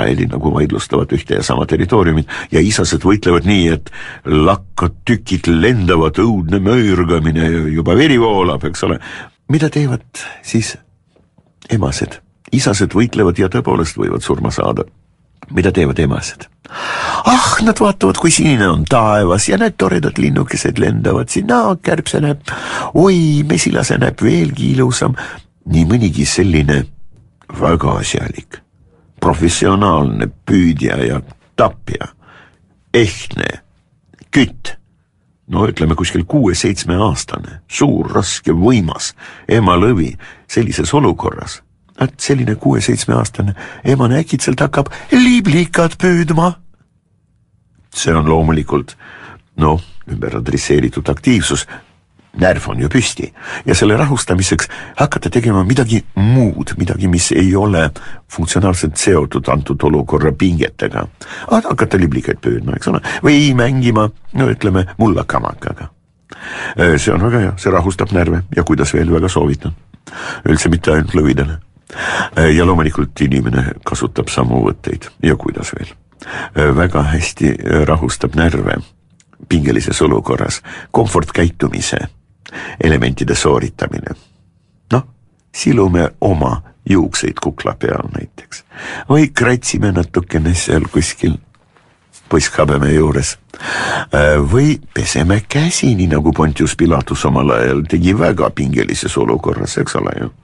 Iisraeli nagu vaidlustavad ühte ja sama territooriumit ja isased võitlevad nii, et lakkad tükid lendavad, õudne möörgamine, juba veri voolab, eks ole. Mida teevad siis emased? Isased võitlevad ja tõepoolest võivad surma saada. Mida teevad emased? Nad vaatavad, kui sinine on taevas ja need toredad linnukesed lendavad sinna, kärbse näeb, oi, mesilase näeb veelgi ilusam. Nii mõnigi selline väga asjalik, professionaalne püüdja ja tapja, ehtne, kütt, no ütleme kuskil 6-7 aastane, suur, raske, võimas, ema lõvi sellises olukorras. Et selline 6-7 aastane emane äkitselt hakkab liiblikad püüdma. See on loomulikult, ümber adresseeritud aktiivsus, närv on ju püsti ja selle rahustamiseks hakata tegema midagi muud, midagi, mis ei ole funktsionaalselt seotud antud olukorra pingetega. Hakata liblikaid püüdma, eks ole, või mängima, ütleme, mullakamakaga. See on väga hea, see rahustab närve ja kuidas veel väga soovitan. Üldse mitte ainult lõvidele. Ja loomulikult inimene kasutab samu võtteid ja kuidas veel. Väga hästi rahustab närve pingelises olukorras komfortkäitumise elementide sooritamine. Silume oma juukseid kukla peal näiteks või kratsime natukene seal kuskil poisshabeme juures või peseme käsi, nii nagu Pontius Pilatus omal ajal tegi väga pingelises olukorras, eks ole ju.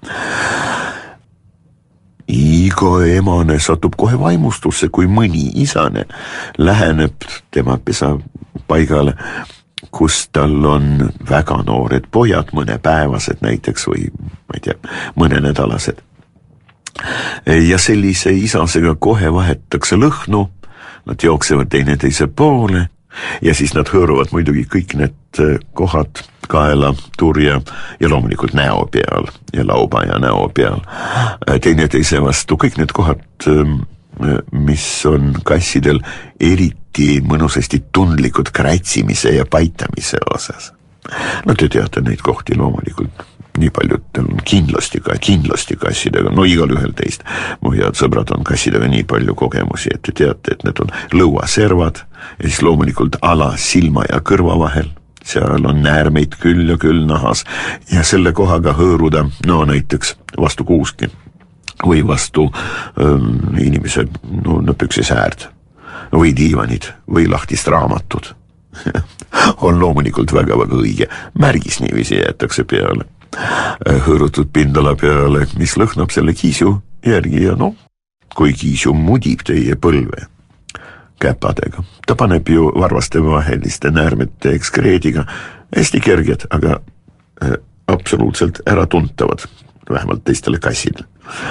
Iga emane satub kohe vaimustusse, kui mõni isane läheneb tema pesa paigale, kus tal on väga noored pojad, mõnepäevased näiteks või ma ei tea, mõnenädalased. Ja sellise isasega kohe vahetakse lõhnu, nad jooksevad teineteise poole ja siis nad hõõruvad muidugi kõik need kohad kaela, turja ja loomulikult näo peal ja lauba ja näo peal teineteise vastu, kõik need kohad, mis on kassidel eriti mõnusasti tundlikud krätsimise ja paitamise osas. Te teate neid kohti loomulikult, nii paljudel on kindlasti kassidega, igal ühel teist. Mu head sõbrad on kassidega nii palju kogemusi, et te teate, et need on lõuaservad ja siis loomulikult ala silma ja kõrva vahel. Seal on näärmeid küll ja küll nahas ja selle kohaga hõõruda, näiteks vastu kuuski või vastu inimese püksis äärd või diivanid või lahtist raamatud. On loomulikult väga-väga õige. Märgis niiviisi jäetakse peale. Hõõrutud pindala peale, mis lõhnab selle kiisu järgi ja kui kiisu mudib teie põlve käpadega. Ta paneb ju varvaste vaheliste näärmete ekskreediga hästi kerged, aga absoluutselt äratuntavad, vähemalt teistele kassidele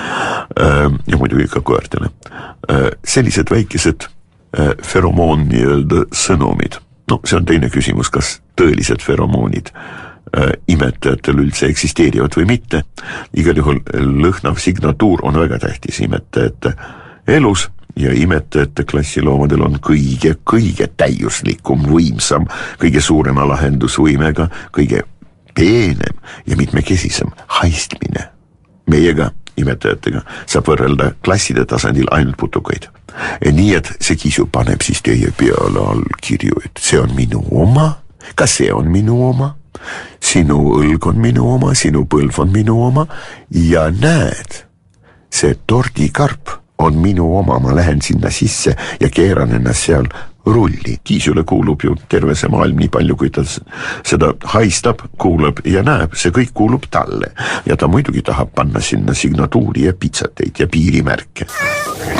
ja muidugi ka koertele. Sellised väikesed feromoon nii-öelda sõnumid. See on teine küsimus, kas tõelised feromoonid imetajatel üldse eksisteerivad või mitte. Igal juhul lõhnav signatuur on väga tähtis imetajate elus ja imetajate klassiloomadel on kõige täiuslikum, võimsam, kõige suurema lahendusvõimega, kõige peenem ja mitmekesisem haistmine. Meiega imetajatega saab võrrelda klasside tasandil ainult putukaid. Nii, et see kiisu paneb siis teie peale allkirju, et see on minu oma, kas see on minu oma, sinu õlg on minu oma, sinu põlv on minu oma ja näed, see tordikarp on minu oma, ma lähen sinna sisse ja keeran ennast seal rulli. Kiisule kuulub ju terve see maailm nii palju, kui ta seda haistab, kuulab ja näeb, see kõik kuulub talle ja ta muidugi tahab panna sinna signatuuri ja pitsateid ja piirimärke.